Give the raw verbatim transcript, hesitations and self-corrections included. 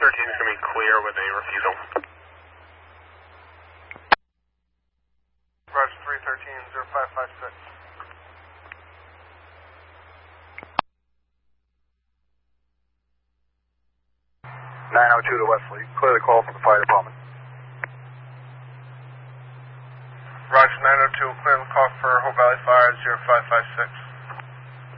thirteen is going to be clear with a refusal. Roger, three thirteen, zero five five six. nine oh two to Wesley. Clear the call from the fire department. Roger, nine oh two, clear the call for Hope Valley Fire, zero five five six.